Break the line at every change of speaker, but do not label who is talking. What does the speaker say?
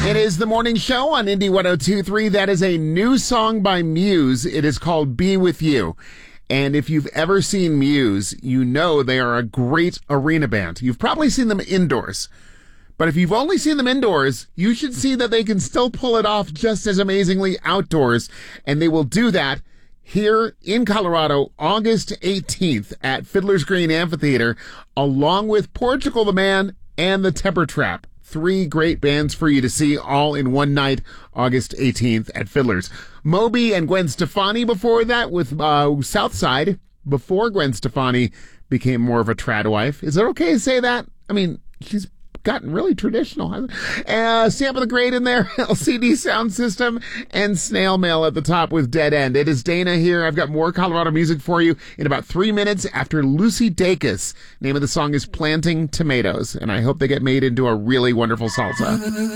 It is the morning show on Indie 102.3. That is a new song by Muse. It is called Be With You. And if you've ever seen Muse, you know they are a great arena band. You've probably seen them indoors. But if you've only seen them indoors, you should see that they can still pull it off just as amazingly outdoors. And they will do that here in Colorado, August 18th at Fiddler's Green Amphitheater, along with Portugal the Man and the Temper Trap. 3 great bands for you to see all in one night, August 18th at Fiddler's. Moby and Gwen Stefani before that with Southside, before Gwen Stefani became more of a trad wife. Is it okay to say that? I mean, she's gotten really traditional, hasn't it? Sample the Great in there, LCD Sound System, and Snail Mail at the top with Dead End. It is Dana here. I've got more Colorado music for you in about 3 minutes after Lucy Dacus. Name of the song is Planting Tomatoes, and I hope they get made into a really wonderful salsa.